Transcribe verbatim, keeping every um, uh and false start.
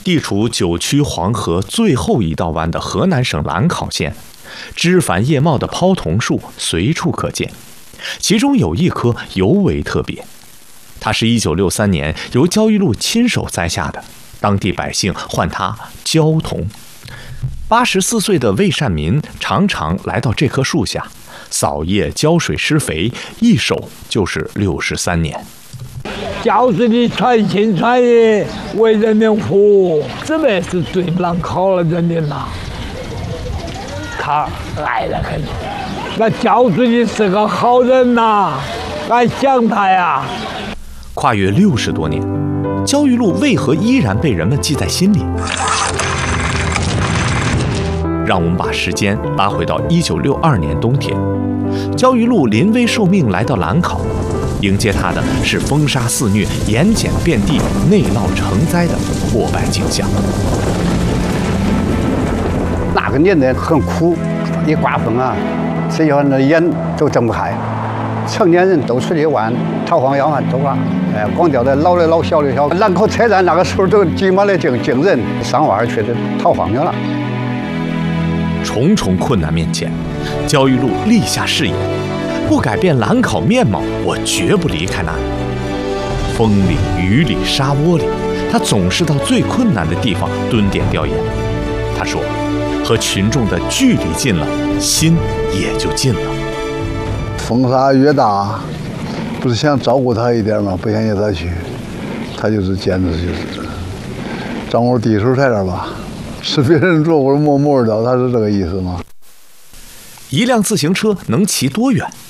地处九曲黄河最后一道湾的河南省兰考县，枝繁叶茂的泡桐树随处可见，其中有一棵尤为特别。它是一九六三年由焦裕禄亲手栽下的，当地百姓唤它焦桐。八十四岁的魏善民常常来到这棵树下，扫叶、浇水、施肥，一守就是六十三年。 就是你全心全意为人民服务，这才是对兰考的人民呐。他爱得很，那焦主席是个好人呐，俺想他呀。 跨越六十多年，焦裕禄为何依然被人们记在心里？让我们把时间拉回到一九六二年冬天，焦裕禄临危受命来到兰考，迎接他的是风沙肆虐、盐碱遍地、内涝成灾的破败景象。 那个年代很苦，一刮风啊，这些那盐都睁不开，成年人都出去玩，逃荒要饭走了。哎，光叫的老的老小的小，兰考车站那个时候都挤满了惊惊人，上娃去的逃荒去了。 重重困难面前，焦裕禄立下誓言：不改变兰考面貌，我绝不离开那里。风里、雨里、沙窝里，他总是到最困难的地方蹲点调研。他说，和群众的距离近了，心也就近了。 风沙越大，不是想照顾他一点吗？不想让他去，他就是坚持就是掌握第一手菜点吧。是别人做或者默默的，他是这个意思吗？ 一辆自行车能骑多远？